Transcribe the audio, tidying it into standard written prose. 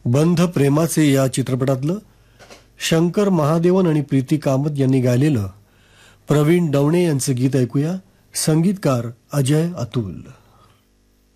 बंध प्रेमाचे या चित्रपटातलं शंकर महादेवन आणि प्रीती कामत यांनी गायलेलं प्रवीण दवणे यांचं गीत ऐकूया. संगीतकार अजय अतुल.